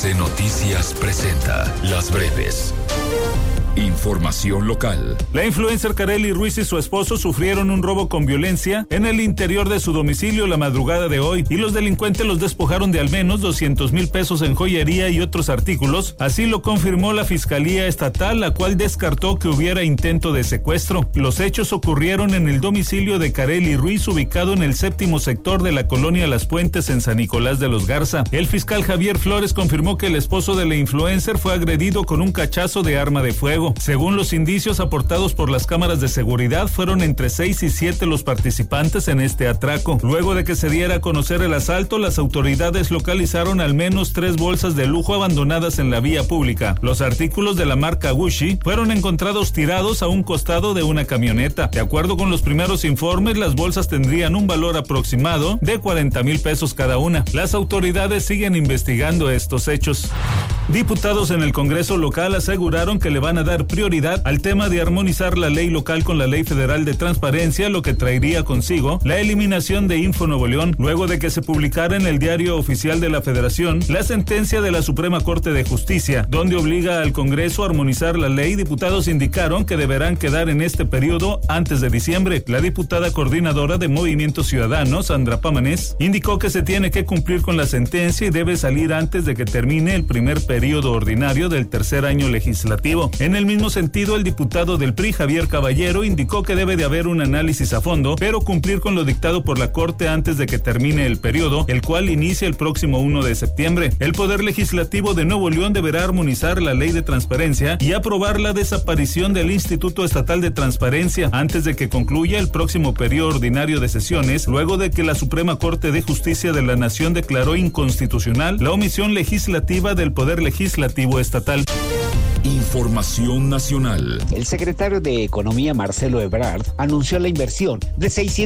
ABC Noticias presenta Las Breves. Información local. La influencer Karely Ruiz y su esposo sufrieron un robo con violencia en el interior de su domicilio la madrugada de hoy y los delincuentes los despojaron de al menos 200,000 pesos en joyería y otros artículos. Así lo confirmó la Fiscalía Estatal, la cual descartó que hubiera intento de secuestro. Los hechos ocurrieron en el domicilio de Karely Ruiz, ubicado en el 7º sector de la colonia Las Puentes en San Nicolás de los Garza. El fiscal Javier Flores confirmó que el esposo de la influencer fue agredido con un cachazo de arma de fuego. Según los indicios aportados por las cámaras de seguridad, fueron entre 6 y 7 los participantes en este atraco. Luego de que se diera a conocer el asalto, las autoridades localizaron al menos 3 bolsas de lujo abandonadas en la vía pública. Los artículos de la marca Gucci fueron encontrados tirados a un costado de una camioneta. De acuerdo con los primeros informes, las bolsas tendrían un valor aproximado de 40,000 pesos cada una. Las autoridades siguen investigando estos hechos. Diputados en el Congreso local aseguraron que le van a dar prioridad al tema de armonizar la ley local con la ley federal de transparencia, lo que traería consigo la eliminación de Info Nuevo León, luego de que se publicara en el Diario Oficial de la Federación la sentencia de la Suprema Corte de Justicia, donde obliga al Congreso a armonizar la ley. Diputados indicaron que deberán quedar en este periodo antes de diciembre. La diputada coordinadora de Movimiento Ciudadano, Sandra Pámanes, indicó que se tiene que cumplir con la sentencia y debe salir antes de que termine el primer periodo ordinario del tercer año legislativo. En el mismo sentido, el diputado del PRI, Javier Caballero, indicó que debe de haber un análisis a fondo, pero cumplir con lo dictado por la Corte antes de que termine el periodo, el cual inicia el próximo 1 de septiembre. El Poder Legislativo de Nuevo León deberá armonizar la ley de transparencia y aprobar la desaparición del Instituto Estatal de Transparencia antes de que concluya el próximo periodo ordinario de sesiones, luego de que la Suprema Corte de Justicia de la Nación declaró inconstitucional la omisión legislativa del Poder Legislativo Estatal. Información nacional. El secretario de Economía, Marcelo Ebrard, anunció la inversión de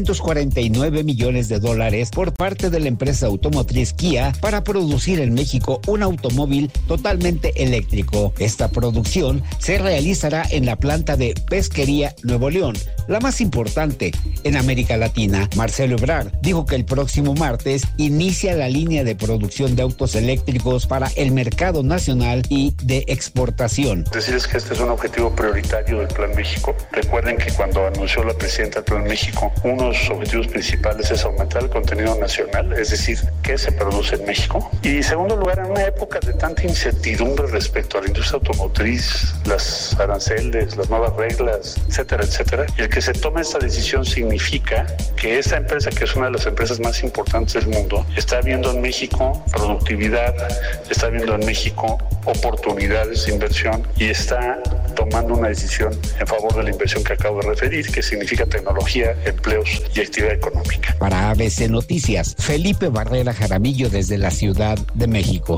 $649 millones por parte de la empresa automotriz Kia para producir en México un automóvil totalmente eléctrico. Esta producción se realizará en la planta de Pesquería Nuevo León, la más importante en América Latina. Marcelo Ebrard dijo que el próximo martes inicia la línea de producción de autos eléctricos para el mercado nacional y de exportación. Decirles que este es un objetivo prioritario del Plan México. Recuerden que cuando anunció la presidenta del Plan México, uno de sus objetivos principales es aumentar el contenido nacional, es decir, qué se produce en México. Y en segundo lugar, en una época de tanta incertidumbre respecto a la industria automotriz, las aranceles, las nuevas reglas, etcétera, etcétera, y el que se tome esta decisión significa que esta empresa, que es una de las empresas más importantes del mundo, está viendo en México productividad, está viendo en México oportunidades de inversión y está tomando una decisión en favor de la inversión que acabo de referir, que significa tecnología, empleos y actividad económica. Para ABC Noticias, Felipe Barrera Jaramillo desde la Ciudad de México.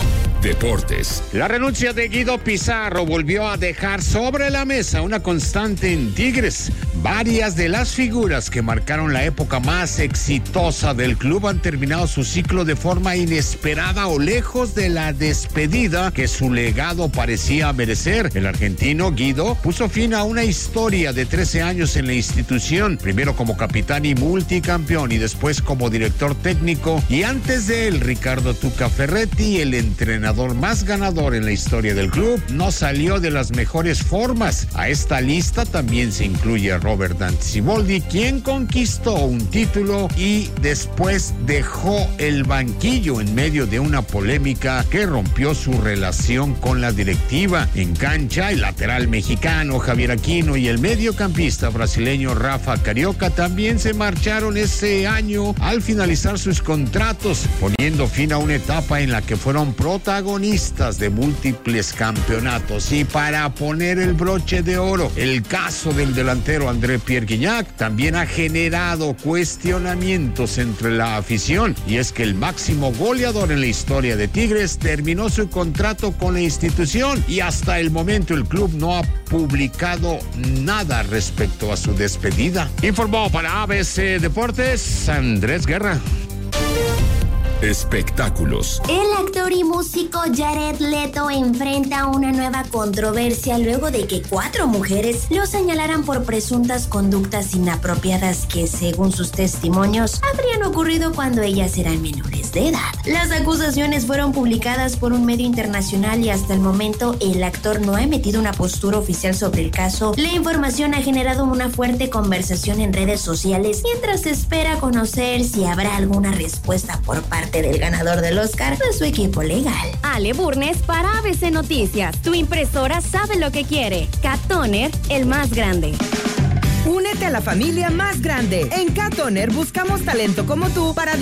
Deportes. La renuncia de Guido Pizarro volvió a dejar sobre la mesa una constante en Tigres. Varias de las figuras que marcaron la época más exitosa del club han terminado su ciclo de forma inesperada o lejos de la despedida que su legado parecía merecer. El argentino Guido puso fin a una historia de 13 años en la institución, primero como capitán y multicampeón y después como director técnico, y antes de él Ricardo Tuca Ferretti, el entrenador más ganador en la historia del club, no salió de las mejores formas. A esta lista también se incluye a Robert Dante Siboldi, quien conquistó un título y después dejó el banquillo en medio de una polémica que rompió su relación con la directiva. En cancha, el lateral mexicano Javier Aquino y el mediocampista brasileño Rafa Carioca también se marcharon ese año al finalizar sus contratos, poniendo fin a una etapa en la que fueron protagonistas de múltiples campeonatos. Y para poner el broche de oro, el caso del delantero André Pierre Gignac también ha generado cuestionamientos entre la afición, y es que el máximo goleador en la historia de Tigres terminó su contrato con la institución y hasta el momento el club no ha publicado nada respecto a su despedida. Informó para ABC Deportes Andrés Guerra. Espectáculos. El actor y músico Jared Leto enfrenta una nueva controversia luego de que 4 mujeres lo señalaran por presuntas conductas inapropiadas que, según sus testimonios, habrían ocurrido cuando ellas eran menores de de edad. Las acusaciones fueron publicadas por un medio internacional y hasta el momento el actor no ha emitido una postura oficial sobre el caso. La información ha generado una fuerte conversación en redes sociales mientras se espera conocer si habrá alguna respuesta por parte del ganador del Oscar de su equipo legal. Ale Burnes para ABC Noticias. Tu impresora sabe lo que quiere. Cat Toner, el más grande. Únete a la familia más grande. En Cat Toner buscamos talento como tú para